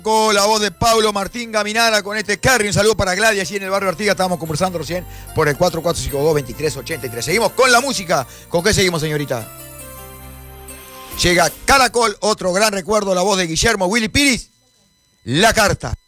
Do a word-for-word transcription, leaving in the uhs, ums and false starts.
Con la voz de Pablo Martín Gaminara con este carry. Un saludo para Gladys allí en el barrio Artigas. Estábamos conversando recién por el cuatro cuatro cinco dos, veintitrés ochenta y tres. Seguimos con la música. ¿Con qué seguimos, señorita? Llega Caracol, otro gran recuerdo, la voz de Guillermo Willy Piris. La carta.